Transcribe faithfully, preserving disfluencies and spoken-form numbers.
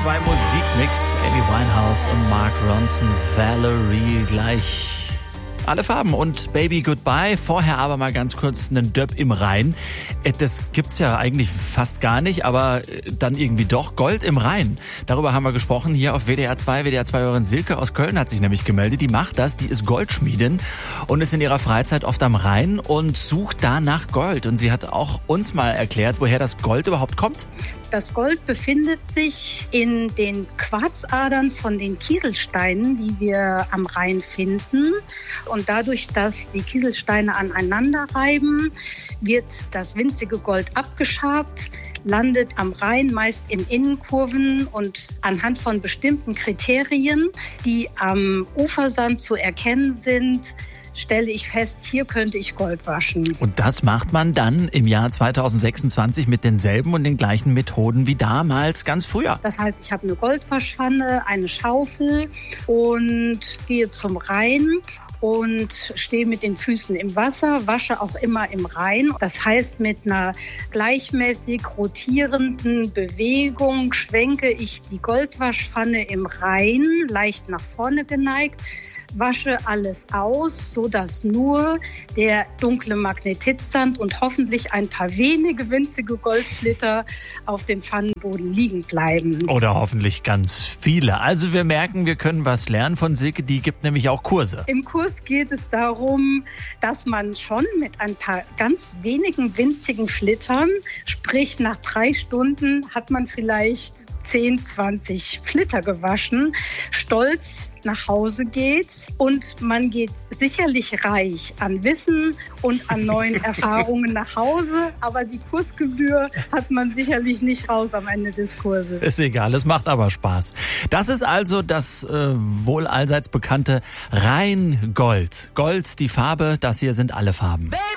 zwei Musikmix. Amy Winehouse und Mark Ronson, Valerie, gleich alle Farben und Baby Goodbye. Vorher aber mal ganz kurz einen Döpp im Rhein. Das gibt's ja eigentlich fast gar nicht, aber dann irgendwie doch. Gold im Rhein. Darüber haben wir gesprochen hier auf W D R zwei. W D R zwei-Hörerin Silke aus Köln hat sich nämlich gemeldet. Die macht das, die ist Goldschmiedin und ist in ihrer Freizeit oft am Rhein und sucht da nach Gold. Und sie hat auch uns mal erklärt, woher das Gold überhaupt kommt. Das Gold befindet sich in den Quarzadern von den Kieselsteinen, die wir am Rhein finden. Und dadurch, dass die Kieselsteine aneinander reiben, wird das winzige Gold abgeschabt, landet am Rhein meist in Innenkurven und anhand von bestimmten Kriterien, die am Ufersand zu erkennen sind, stelle ich fest, hier könnte ich Gold waschen. Und das macht man dann im Jahr zweitausendsechsundzwanzig mit denselben und den gleichen Methoden wie damals, ganz früher. Das heißt, ich habe eine Goldwaschpfanne, eine Schaufel und gehe zum Rhein und stehe mit den Füßen im Wasser, wasche auch immer im Rhein. Das heißt, mit einer gleichmäßig rotierenden Bewegung schwenke ich die Goldwaschpfanne im Rhein, leicht nach vorne geneigt, wasche alles aus, sodass nur der dunkle Magnetitsand und hoffentlich ein paar wenige winzige Goldflitter auf dem Pfannenboden liegen bleiben. Oder hoffentlich ganz viele. Also wir merken, wir können was lernen von Silke, die gibt nämlich auch Kurse. Im Kurs geht es darum, dass man schon mit ein paar ganz wenigen winzigen Flittern, sprich nach drei Stunden hat man vielleicht zehn, zwanzig Flitter gewaschen, stolz nach Hause geht und man geht sicherlich reich an Wissen und an neuen Erfahrungen nach Hause, aber die Kursgebühr hat man sicherlich nicht raus am Ende des Kurses. Ist egal, es macht aber Spaß. Das ist also das äh, wohl allseits bekannte Rheingold. Gold, die Farbe, das hier sind alle Farben.